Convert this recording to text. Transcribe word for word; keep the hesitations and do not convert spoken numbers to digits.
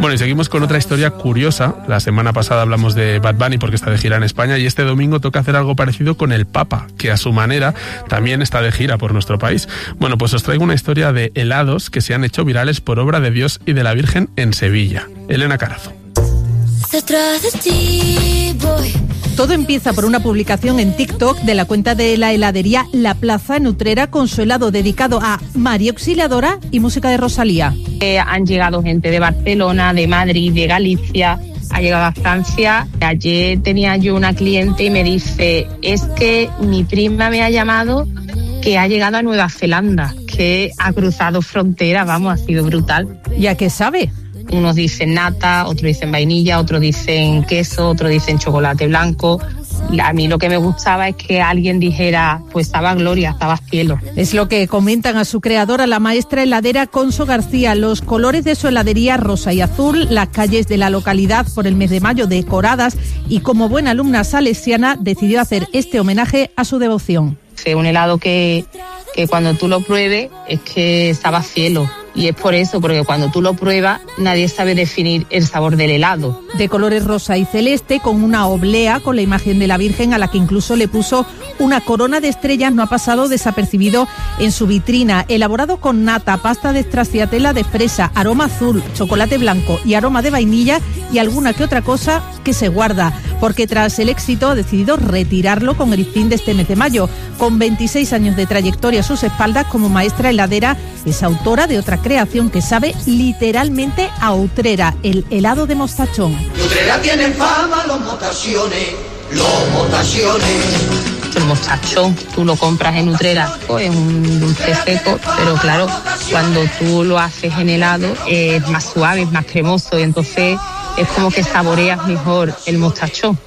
Bueno, y seguimos con otra historia curiosa. La semana pasada hablamos de Bad Bunny porque está de gira en España, y este domingo toca hacer algo parecido con el Papa, que a su manera también está de gira por nuestro país. Bueno, pues os traigo una historia de helados que se han hecho virales por obra de Dios y de la Virgen en Sevilla. Elena Carazo. Todo empieza por una publicación en TikTok de la cuenta de la heladería La Plaza en Utrera, con su helado dedicado a María Auxiliadora y música de Rosalía. Eh, han llegado gente de Barcelona, de Madrid, de Galicia, ha llegado a Francia. Ayer tenía yo una cliente y me dice, es que mi prima me ha llamado que ha llegado a Nueva Zelanda, que ha cruzado frontera, vamos, ha sido brutal. ¿Y a qué sabe? Unos dicen nata, otros dicen vainilla, otros dicen queso, otros dicen chocolate blanco. A mí lo que me gustaba es que alguien dijera, pues estaba Gloria, estaba cielo. Es lo que comentan a su creadora, la maestra heladera Conso García. Los colores de su heladería, rosa y azul, las calles de la localidad por el mes de mayo decoradas, y como buena alumna salesiana decidió hacer este homenaje a su devoción. Fue un helado que, que cuando tú lo pruebes es que estaba cielo. Y es por eso, porque cuando tú lo pruebas, nadie sabe definir el sabor del helado. De colores rosa y celeste, con una oblea con la imagen de la Virgen, a la que incluso le puso una corona de estrellas, no ha pasado desapercibido en su vitrina. Elaborado con nata, pasta de stracciatella de fresa, aroma azul, chocolate blanco y aroma de vainilla, y alguna que otra cosa que se guarda, porque tras el éxito ha decidido retirarlo con el fin de este mes de mayo. Con veintiséis años de trayectoria a sus espaldas como maestra heladera, es autora de otra creación que sabe literalmente a Utrera, el helado de mostachón. Utrera tiene fama los mostachones, los mostachones. El mostacho, tú lo compras en Utrera, es un dulce seco, pero claro, cuando tú lo haces en helado es más suave, es más cremoso, y entonces es como que saboreas mejor el mostacho.